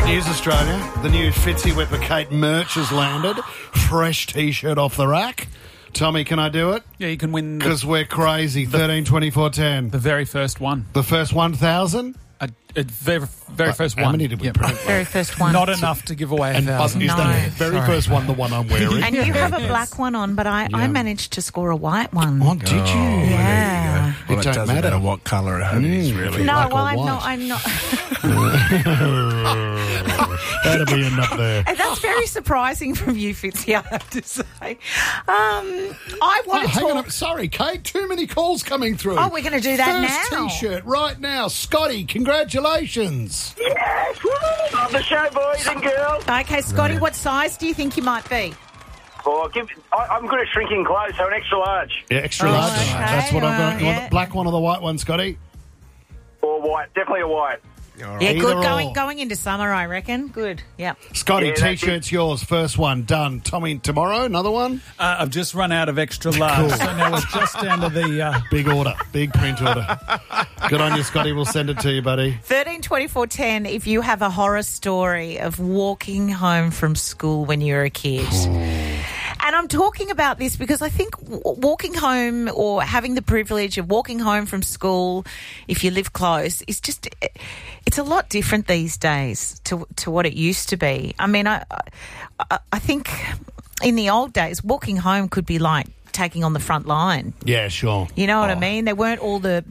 Good news, Australia. The new Fitzy Whip with Kate merch has landed. Fresh T-shirt off the rack. Tommy, can I do it? Yeah, you can win Because we're crazy. 13, 24, 10. the very first one. The first 1,000? Very first one. How many did we print? Very first one. Not enough to give away And 1,000. is No. the very first one the one I'm wearing? And you have a black one on, but I managed to score a white one. Oh, did you? Yeah. Well, It it don't doesn't matter. matter what colour it is, really. No, black or well, I'm white? not. I'm not. That'll be enough there. And that's very surprising from you, Fitzy, I have to say. I want to Hang on. talk. Sorry, Kate. Too many calls coming through. Oh, we're going to do that First now. T-shirt right now. Scotty, congratulations. Yes! Woo! Love the show, boys and girls. Okay, Scotty, what size do you think you might be? Oh, I'm good at shrinking clothes, so an extra large. Yeah, extra Oh, large. okay. That's what I've got. You want Yeah. the black one or the white one, Scotty? Or white. Definitely a white. Yeah, Either good. or. Going into summer, I reckon. Good. Yep. Scotty, Yeah, that's T-shirt's yours. First one done. Tommy, tomorrow, another one? I've just run out of extra large, so now we're just down to the... Big order. Big print order. Good on you, Scotty. We'll send it to you, buddy. 13 24 10 if you have a horror story of walking home from school when you were a kid. And I'm talking about this because I think walking home or having the privilege of walking home from school, if you live close, is just, it's a lot different these days to what it used to be. I mean, I think in the old days, walking home could be like taking on the front line. Yeah, sure. You know what I mean? There weren't all the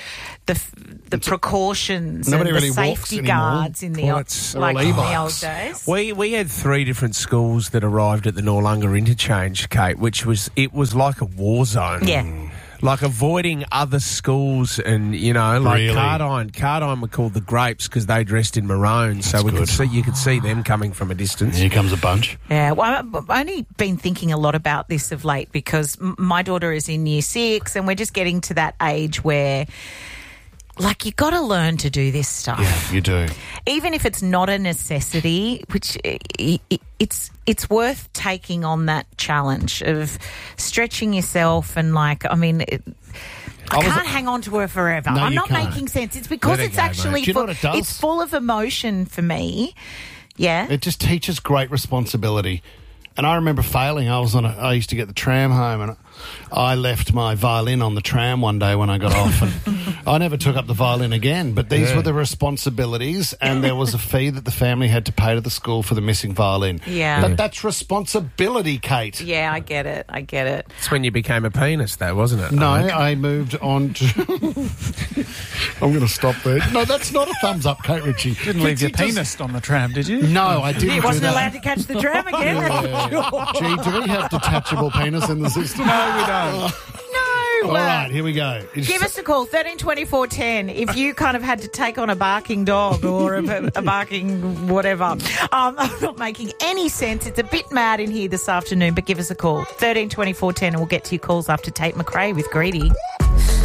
precautions Nobody and the really walks safety anymore. guards in the Well, old, it's like all in the e-bikes. old days. We had 3 different schools that arrived at the Noarlunga interchange, Kate, which was like a war zone. Yeah. Like avoiding other schools and, you know, like Really? Cardine were called the Grapes because they dressed in maroon, so you could see them coming from a distance. Here comes a bunch. Yeah, well, I've only been thinking a lot about this of late because my daughter is in year 6 and we're just getting to that age where, like, you got to learn to do this stuff. Yeah, you do. Even if it's not a necessity, which it's worth taking on that challenge of stretching yourself and, like, I mean... I can't hang on to her forever. No, I'm you not can't. making sense. It's because Let it it's go, actually mate. Do you know what it does? it's full of emotion for me. Yeah. It just teaches great responsibility. And I remember failing. I used to get the tram home and I left my violin on the tram one day when I got off and I never took up the violin again. But these were the responsibilities and there was a fee that the family had to pay to the school for the missing violin. Yeah. But that's responsibility, Kate. Yeah, I get it. It's when you became a penis, though, wasn't it? No, I think? I moved on to... I'm going to stop there. No, that's not a thumbs up, Kate Ritchie. Didn't leave your Fitzy just- penis on the tram, did you? No, I didn't He do wasn't that. allowed to catch the tram again. Gee, do we have detachable penis in the system? No, we don't. No. All right, here we go. Give us a call, 13 24 10, if you kind of had to take on a barking dog or a barking whatever. I'm not making any sense. It's a bit mad in here this afternoon, but give us a call, 13 24 10, and we'll get to your calls after Tate McRae with Greedy.